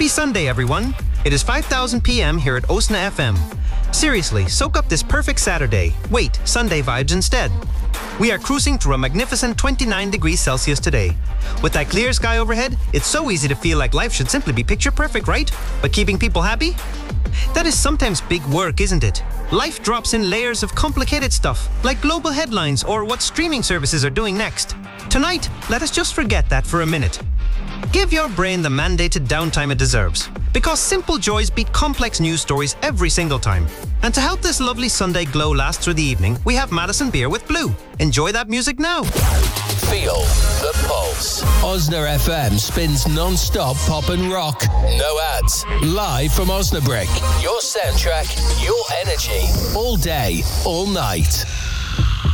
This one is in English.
Happy Sunday, everyone. It is 5,000 p.m. here at Osna FM. Seriously, soak up this perfect Saturday. Wait, Sunday vibes instead. We are cruising through a magnificent 29 degrees Celsius today. With that clear sky overhead, it's so easy to feel like life should simply be picture perfect, right? But keeping people happy? That is sometimes big work, isn't it? Life drops in layers of complicated stuff, like global headlines or what streaming services are doing next. Tonight, let us just forget that for a minute. Give your brain the mandated downtime it deserves, because simple joys beat complex news stories every single time. And to help this lovely Sunday glow last through the evening, we have Madison Beer with Blue. Enjoy that music now. Feel the pulse. Osna FM spins non-stop pop and rock. No ads. Live from Osnabrück. Your soundtrack, your energy. All day, all night.